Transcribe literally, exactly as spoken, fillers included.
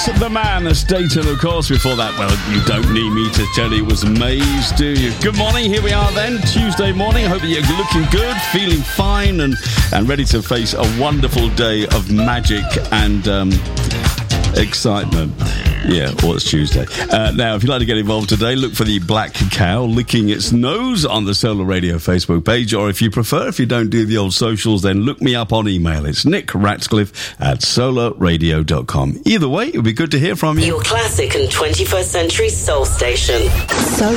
Maze, the man, as Dayton, of course. Before that, well, you don't need me to tell you it was Maze, do you? Good morning, here we are then, Tuesday morning. I hope that you're looking good, feeling fine, and, and ready to face a wonderful day of magic and um, excitement. Yeah, well, it's Tuesday. Uh, now, if you'd like to get involved today, look for the black cow licking its nose on the Solar Radio Facebook page, or if you prefer, if you don't do the old socials, then look me up on email. It's Nick Ratcliffe at solar radio dot com. Either way, it would be good to hear from you. Your classic and twenty-first century soul station. So